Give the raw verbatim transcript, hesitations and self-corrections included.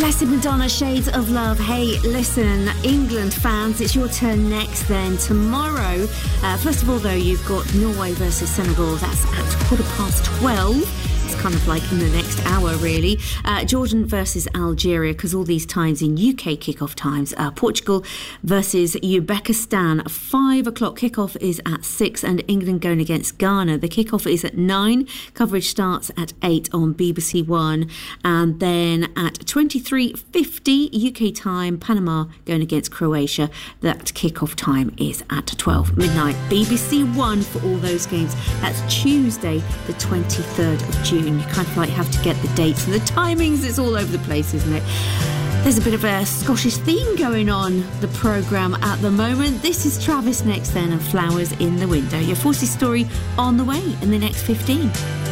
Blessed Madonna, Shades of Love. Hey, listen, England fans, it's your turn next then. Tomorrow, uh, first of all, though, you've got Norway versus Senegal. That's at quarter past twelve. It's kind of like in the next hour, really. Uh, Jordan versus Algeria, because all these times in U K kickoff times. Uh, Portugal versus Uzbekistan. Five o'clock kickoff is at six, and England going against Ghana. The kickoff is at nine. Coverage starts at eight on B B C One, and then at twenty-three fifty U K time, Panama going against Croatia. That kickoff time is at twelve midnight. B B C One for all those games. That's Tuesday, the twenty-third of June. You kind of like have to get the dates and the timings. It's all over the place, isn't it? There's a bit of a Scottish theme going on the programme at the moment. This is Travis next then, and Flowers in the Window. Your forty story on the way in the next fifteen.